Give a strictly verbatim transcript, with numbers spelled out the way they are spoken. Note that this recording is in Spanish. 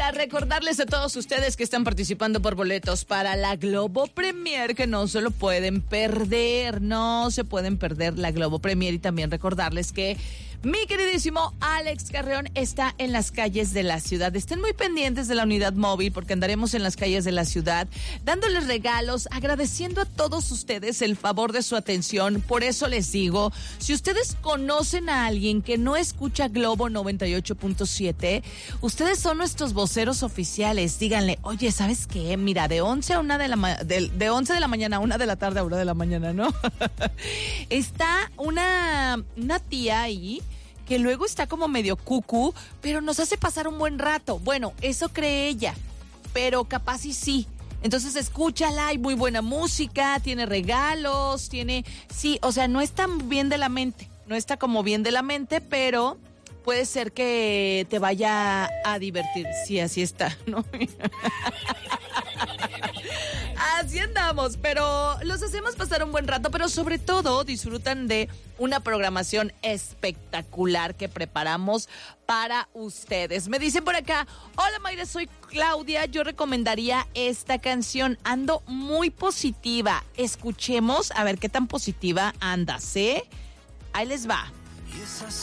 para recordarles a todos ustedes que están participando por boletos para la Globo Premier, que no se lo pueden perder, no se pueden perder la Globo Premier. Y también recordarles que mi queridísimo Alex Carreón está en las calles de la ciudad. Estén muy pendientes de la unidad móvil porque andaremos en las calles de la ciudad dándoles regalos, agradeciendo a todos ustedes el favor de su atención. Por eso les digo, si ustedes conocen a alguien que no escucha Globo noventa y ocho punto siete, ustedes son nuestros voceros oficiales. Díganle, oye, ¿sabes qué? Mira, de once a una de la ma- de, de once de la mañana a una de la tarde a una de la mañana, ¿no? Está una, una tía ahí que luego está como medio cucú, pero nos hace pasar un buen rato. Bueno, eso cree ella, pero capaz y sí. Entonces escúchala, hay muy buena música, tiene regalos, tiene... Sí, o sea, no está bien de la mente, no está como bien de la mente, pero puede ser que te vaya a divertir. Sí, así está, ¿no? Así andamos, pero los hacemos pasar un buen rato, pero sobre todo disfrutan de una programación espectacular que preparamos para ustedes. Me dicen por acá, hola Mayra, soy Claudia, yo recomendaría esta canción, ando muy positiva, escuchemos a ver qué tan positiva andas, ¿eh? Ahí les va.